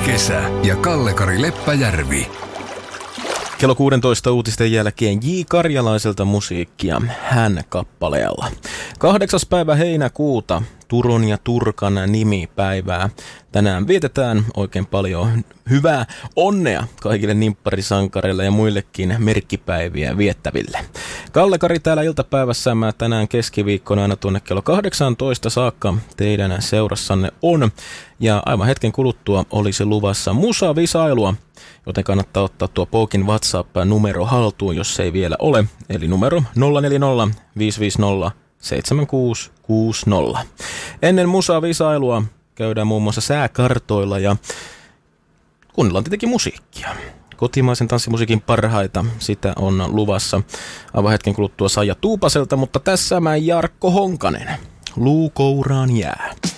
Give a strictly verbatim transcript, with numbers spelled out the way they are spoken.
Kesä ja Kalle-Kari Leppäjärvi. Kello kuusitoista uutisten jälkeen J. Karjalaiselta musiikkia hän kappaleella. Kahdeksas päivä heinäkuuta, Turun ja Turkan nimipäivää. Tänään vietetään oikein paljon hyvää onnea kaikille nimpparisankareille ja muillekin merkkipäiviä viettäville. Kalle-Kari täällä iltapäivässä mä tänään keskiviikkona aina tuonne kello kahdeksantoista saakka teidän seurassanne on. Ja aivan hetken kuluttua olisi luvassa musavisailua, joten kannattaa ottaa tuo Pokin WhatsApp-numero haltuun, jos se ei vielä ole. Eli numero nolla neljä nolla viisi viisi nolla seitsemän kuusi kuusi nolla. Ennen musavisailua käydään muun muassa sääkartoilla ja kuunnellaan tietenkin musiikkia. Kotimaisen tanssimusiikin parhaita, sitä on luvassa aivan hetken kuluttua Saija Tuupaselta, mutta tässä mä Jarkko Honkanen. Luukouraan jää.